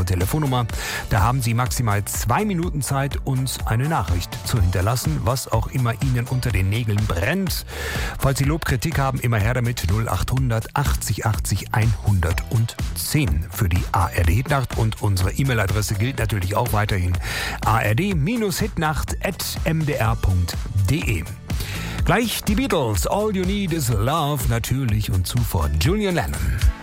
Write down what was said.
Telefonnummer. Da haben Sie maximal 2 Minuten Zeit, uns eine Nachricht zu hinterlassen, was auch immer Ihnen unter den Nägeln brennt. Falls Sie Lob, Kritik haben, immer her damit. 0800 80 80 110 für die ARD-Hitnacht. Und unsere E-Mail-Adresse gilt natürlich auch weiterhin: ard-hitnacht@mdr.de. Gleich die Beatles, All You Need Is Love, natürlich, und zuvor Julian Lennon.